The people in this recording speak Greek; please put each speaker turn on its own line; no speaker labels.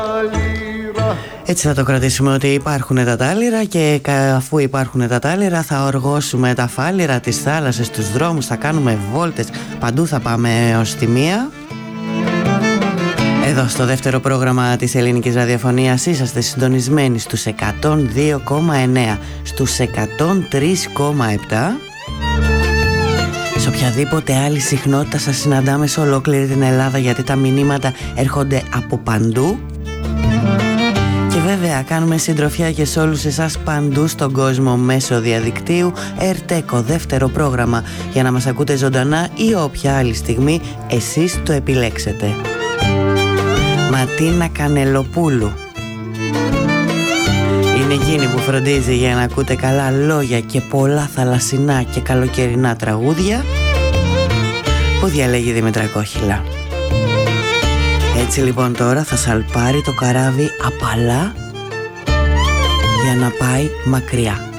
Έτσι θα το κρατήσουμε, ότι υπάρχουν τα τάλιρα, και αφού υπάρχουν τα τάλιρα θα οργώσουμε τα φάλιρα, τις θάλασσες, τους δρόμους, θα κάνουμε βόλτες, παντού θα πάμε έως τη μία. Εδώ στο δεύτερο πρόγραμμα της ελληνικής ραδιοφωνίας είσαστε συντονισμένοι στους 102,9, στους 103,7. Σε οποιαδήποτε άλλη συχνότητα σας συναντάμε σε ολόκληρη την Ελλάδα, γιατί τα μηνύματα έρχονται από παντού. Και βέβαια κάνουμε συντροφιά και σε όλους εσάς παντού στον κόσμο μέσω διαδικτύου. ΕΡΤΕΚΟ, δεύτερο πρόγραμμα, για να μας ακούτε ζωντανά ή όποια άλλη στιγμή εσείς το επιλέξετε. Ματίνα Κανελοπούλου είναι εκείνη που φροντίζει για να ακούτε καλά λόγια και πολλά θαλασσινά και καλοκαιρινά τραγούδια που διαλέγει Δήμητρα Κόχυλα. Έτσι λοιπόν τώρα θα σαλπάρει το καράβι απαλά για να πάει μακριά.